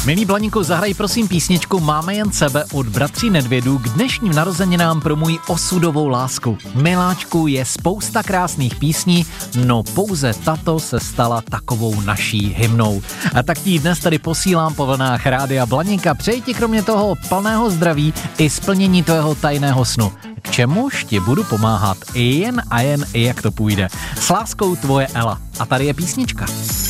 Milý Blaníku, zahraj prosím písničku Máme jen sebe od bratří Nedvědů k dnešním narozeninám pro můj osudovou lásku. Miláčku, je spousta krásných písní, no pouze tato se stala takovou naší hymnou. A tak ti dnes tady posílám po vlnách Rádia Blaníka. Přeji ti kromě toho plného zdraví i splnění tvého tajného snu. K čemuž ti budu pomáhat jen, jak to půjde. S láskou tvoje Ela. A tady je písnička.